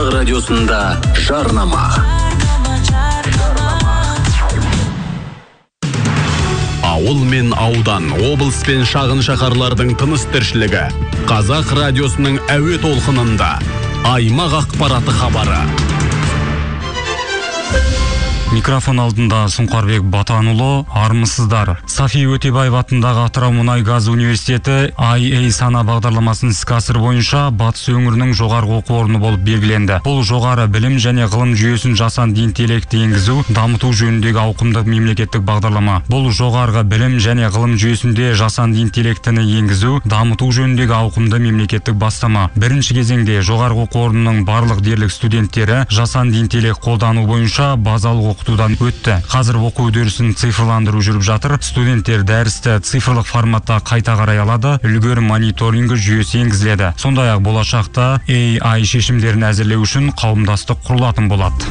радиосында жарнама. Ауыл мен аудан, облыс пен шағын шаһарлардың тыныс тіршілігі. Қазақ радиосының әуе толқынында аймақ ақпараты хабары. Микрофон алдында Сұңқарбек Батанұлы, армысыздар. Сафи Өтебаев атындағы Атырау мұнай газ университеті IA сана бағдарламасын іске асыру бойынша батыс өңірінің жоғарғы оқу орны болып белгіленді. Бұл жоғары білім және ғылым жүйесін жасанды интеллект енгізу, дамыту жөніндегі ауқымды мемлекеттік бағдарлама. Бұл жоғарғы білім және ғылым жүйесінде жасанды интеллектіні енгізу, дамыту жөніндегі ауқымды мемлекеттік бастама. Бірінші кезеңде жоғарғы оқу орнының барлық дерлік студенттері жасанды интеллект қолдану бойынша базалық оқытудан өтті. Қазір оқу үдерісін цифрландыру жүріп жатыр. Студенттер дәрісті цифрлық форматта қайта қарай алады, үлгерім мониторингі жүйесі енгізіледі. Сондай-ақ болашақта AI шешімдерін әзірлеу үшін қауымдастық құрылатын болады.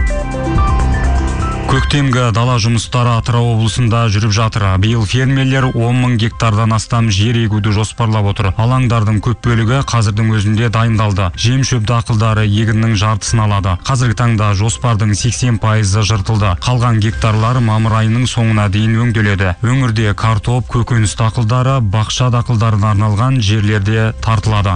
Көктемгі дала жұмыстары Атырау облысында жүріп жатыр. Биыл фермерлер 10 мың гектардан астам жер егуді жоспарлап отыр. Алаңдардың көп бөлігі қазірдің өзінде дайындалды. Жем-шөп дақылдары егіннің жартысын алады. Қазіргі таңда жоспардың 80% жыртылды. Қалған гектарлар мамыр айының соңына дейін өңделеді. Өңірде картоп, көкөніс дақылдары, бақша дақылдарына арналған жерлерде тартылады.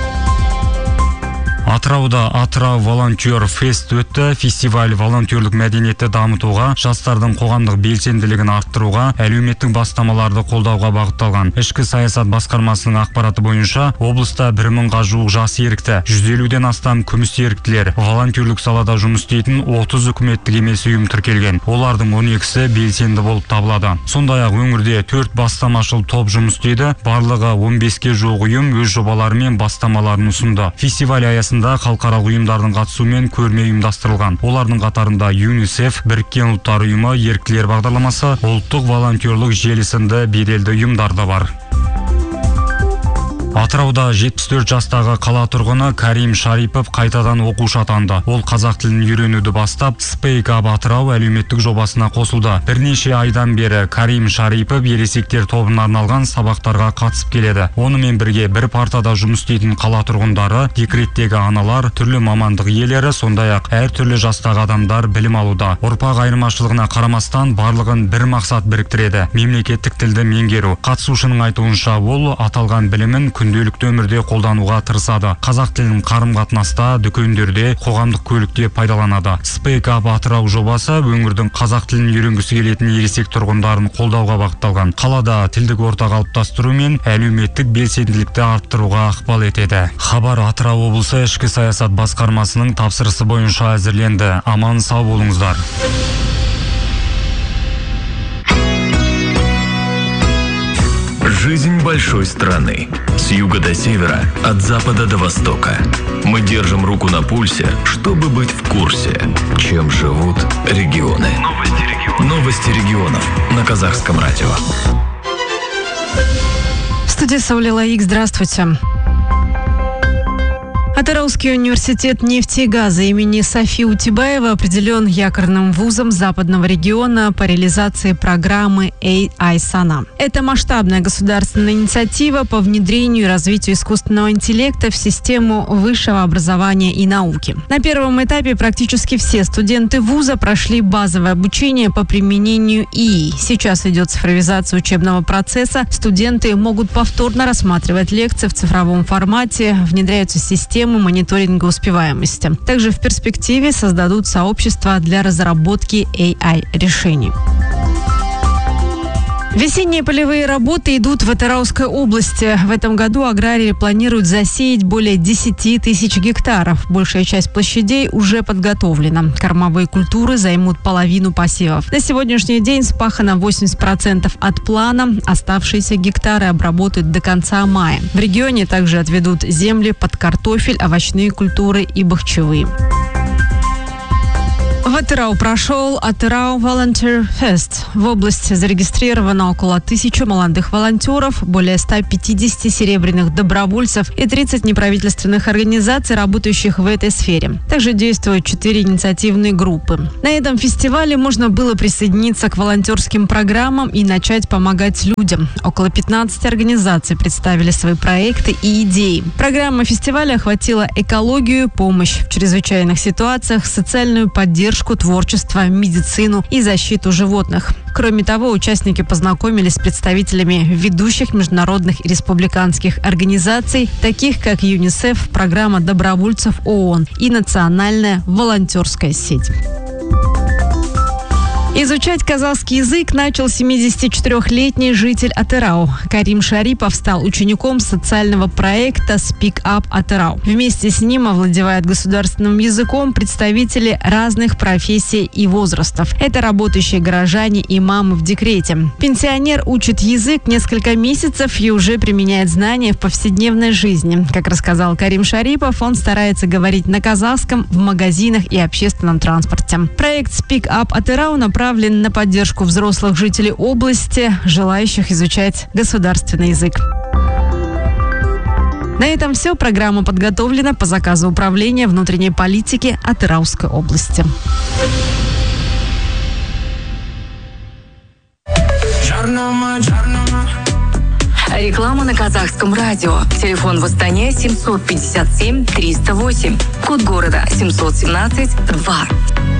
Атырауда Атырау волонтер фест өтті. Фестиваль волонтерлік мәдениетті дамытуға, жастардың қоғамдық белсенділігін арттыруға, әлеуметтік бастамаларды қолдауға бағытталған. Ішкі саясат басқармасының ақпараты бойынша облыста 1000-ға жуық жас ерікті, 150-ден астам күміс еріктілер, волонтерлік салада жұмыс істейтін 30 үкіметтік емес ұйым тіркелген. Олардың 12-сі белсенді болып табылады. Сондай-ақ өңірде 4 бастамашыл топ жұмыс істейді. Барлығы 15-ке жуық ұйым өз жобалары мен бастамаларын ұсынды. Фестиваль аясында халықаралық ұйымдардың қатысуымен көрме ұйымдастырылған. Олардың қатарында ЮНИСЕФ, Біріккен ұлттар ұйымы, еріктілер бағдарламасы, ұлттық волонтерлік желісінде беделді ұйымдар да бар. Атырауда 74 жастағы қала тұрғыны Карим Шарипов қайтадан оқушы атанды. Ол қазақ тілін үйренуді бастап, Speak Up Атырау әлеуметтік жобасына қосылды. Бірнеше айдан бері Карим Шарипов ересектер тобына арналған сабақтарға қатысып келеді. Онымен бірге бір партада жұмыс істейтін қала тұрғындары, декреттегі аналар, түрлі мамандық иелері, сондай-ақ әртүрлі жастағы адамдар білім алуда. Ұрпақ айырмашылығына қарамастан барлығын бір мақсат біріктіреді: мемлекеттік тілді меңгеру. Қатысушының айтуынша, ол аталған білімін күнделікті өмірде қолдануға тырысады. Қазақ тілін қарым-қатынаста, дүкендерде, қоғамдық көлікте пайдаланады. Speak Up Атырау жобасы өңірдің қазақ тілін үйренгісі келетін ересек тұрғындарын қолдауға бағытталған. Қалада тілдік орта қалыптастыру мен әлеуметтік белсенділікті арттыруға ықпал етеді. Хабар Атырау облысы ішкі саясат басқармасының тапсырысы бойынша әзірленді. Аман сау болыңыздар. Жизнь большой страны. С юга до севера, от запада до востока. Мы держим руку на пульсе, чтобы быть в курсе, чем живут регионы. Новости регионов на Казахском радио. В студии Саулила Ик, здравствуйте. Атырауский университет нефти и газа имени Сафи Утебаева определен якорным вузом западного региона по реализации программы AI сана. Это масштабная государственная инициатива по внедрению и развитию искусственного интеллекта в систему высшего образования и науки. На первом этапе практически все студенты вуза прошли базовое обучение по применению ИИ. Сейчас идет цифровизация учебного процесса. Студенты могут повторно рассматривать лекции в цифровом формате, внедряются системы мониторинга успеваемости. Также в перспективе создадут сообщества для разработки AI-решений. Весенние полевые работы идут в Атырауской области. В этом году аграрии планируют засеять более 10 тысяч гектаров. Большая часть площадей уже подготовлена. Кормовые культуры займут половину посевов. На сегодняшний день спахано 80% от плана. Оставшиеся гектары обработают до конца мая. В регионе также отведут земли под картофель, овощные культуры и бахчевые. В Атырау прошел Атырау Volunteer Fest. В области зарегистрировано около 1000 молодых волонтеров, более 150 серебряных добровольцев и 30 неправительственных организаций, работающих в этой сфере. Также действуют 4 инициативные группы. На этом фестивале можно было присоединиться к волонтерским программам и начать помогать людям. Около 15 организаций представили свои проекты и идеи. Программа фестиваля охватила экологию, помощь в чрезвычайных ситуациях, социальную поддержку, творчество, медицину и защиту животных. Кроме того, участники познакомились с представителями ведущих международных и республиканских организаций, таких как ЮНИСЕФ, программа добровольцев ООН и национальная волонтерская сеть. Изучать казахский язык начал 74-летний житель Атырау. Карим Шарипов стал учеником социального проекта Speak Up Атырау. Вместе с ним овладевают государственным языком представители разных профессий и возрастов. Это работающие горожане и мамы в декрете. Пенсионер учит язык несколько месяцев и уже применяет знания в повседневной жизни. Как рассказал Карим Шарипов, он старается говорить на казахском в магазинах и общественном транспорте. Проект Speak Up Атырау направлен на поддержку взрослых жителей области, желающих изучать государственный язык. На этом все. Программа подготовлена по заказу Управления внутренней политики Атырауской области. Реклама на казахском радио. Телефон в Астане 757 308. Код города 717 2.